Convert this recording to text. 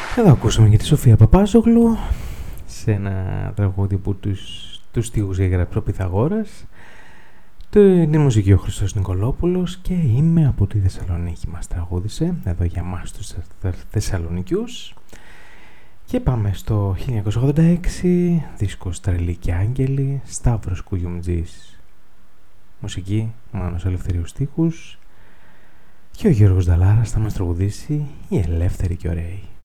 Εδώ ακούσαμε και τη Σοφία Παπάζογλου σε ένα τραγούδι που τους στίχους έγραψε ο Πυθαγόρας. Είναι μουσική ο Χριστός Νικολόπουλος και είμαι από τη Θεσσαλονίκη, μας τραγούδισε εδώ για μας τους Θεσσαλονικιούς. Και πάμε στο 1986, δίσκος Τρελή και Άγγελοι, Σταύρος Κουγιουμτζής μουσική, Μάνος Ελευθερίου στίχους και ο Γιώργος Νταλάρας θα μας τραγουδήσει «Οι Ελεύθεροι και Ωραίοι».